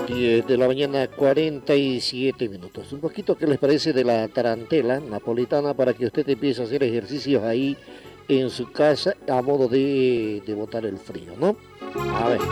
10 de la mañana, 47 minutos. Un poquito, ¿qué les parece de la tarantela napolitana para que usted empiece a hacer ejercicios ahí en su casa a modo de botar el frío, ¿no? A ver.